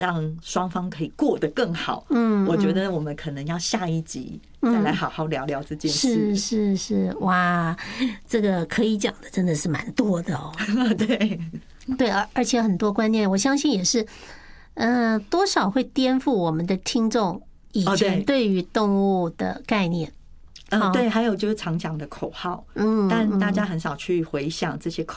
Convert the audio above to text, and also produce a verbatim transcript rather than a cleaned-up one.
让双方可以过得更好。嗯，我觉得我们可能要下一集再来好好聊聊这件事。 是是是，哇，这个可以讲的真的是蛮多的哦。 对对，而而且很多观念，我相信也是，嗯、呃，多少会颠覆我们的听众以前对于动物的概念。 嗯，对，还有就是常讲的口号，嗯，但大家很少去回想这些口